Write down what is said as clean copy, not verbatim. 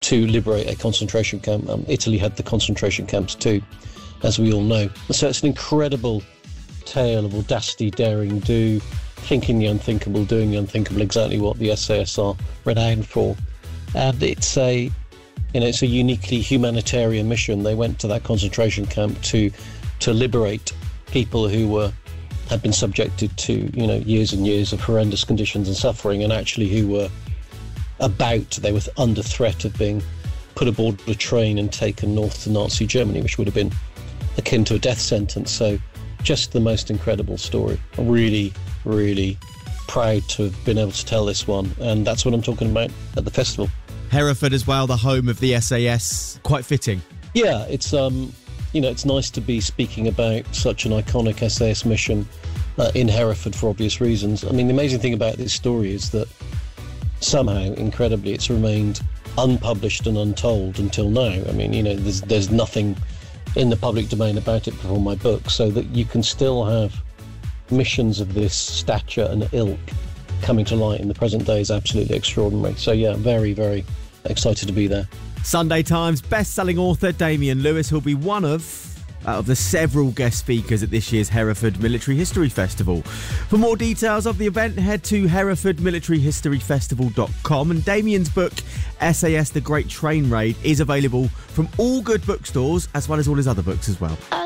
to liberate a concentration camp. Italy had the concentration camps too, as we all know. So it's an incredible tale of audacity, daring do, thinking the unthinkable, doing the unthinkable, exactly what the SAS are renowned for. And it's a uniquely humanitarian mission. They went to that concentration camp to liberate people who had been subjected to, years and years of horrendous conditions and suffering, and actually who were they were under threat of being put aboard a train and taken north to Nazi Germany, which would have been akin to a death sentence. So just the most incredible story. I'm really, really proud to have been able to tell this one, and that's what I'm talking about at the festival. Hereford as well, the home of the SAS, quite fitting. Yeah, it's it's nice to be speaking about such an iconic SAS mission in Hereford for obvious reasons. I mean, the amazing thing about this story is that somehow, incredibly, it's remained unpublished and untold until now. I mean, there's nothing in the public domain about it before my book, so that you can still have missions of this stature and ilk coming to light in the present day is absolutely extraordinary. So yeah, very, very excited to be there. Sunday Times best-selling author Damian Lewis will be one of the several guest speakers at this year's Hereford Military History Festival. For more details of the event, head to herefordmilitaryhistoryfestival.com, and Damian's book SAS The Great Train Raid is available from all good bookstores, as well as all his other books as well.